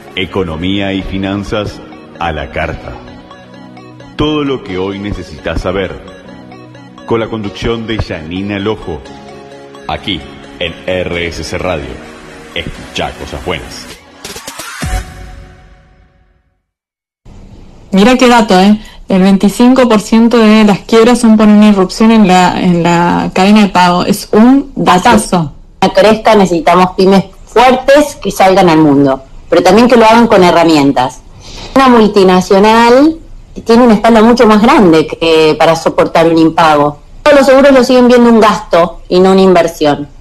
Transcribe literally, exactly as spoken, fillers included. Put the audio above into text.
Economía y finanzas a la carta. Todo lo que hoy necesitas saber. Con la conducción de Janina Lojo. Aquí en R S C Radio. Escuchá cosas buenas. Mira qué dato, ¿eh? El veinticinco por ciento de las quiebras son por una irrupción en la, en la cadena de pago. Es un datazo. Para que crezca necesitamos pymes fuertes que salgan al mundo, pero también que lo hagan con herramientas. Una multinacional tiene una espalda mucho más grande que para soportar un impago. Todos los seguros lo siguen viendo un gasto y no una inversión.